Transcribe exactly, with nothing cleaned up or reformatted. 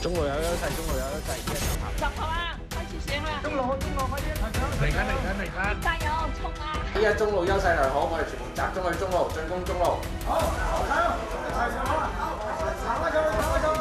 中路有優勢，中路有優勢，一集合。 集合啊！開始醒啦！ 中路，中路開始，嚟緊嚟緊嚟緊！ 加油，衝啊！ 依家中路優勢良好，我哋全部集中去中路進攻中路。好。